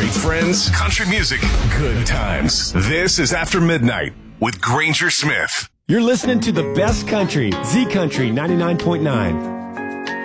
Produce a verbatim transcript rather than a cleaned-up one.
Great friends, country music, good times. This is After Midnight with Granger Smith. You're listening to the best country, Z Country ninety-nine point nine.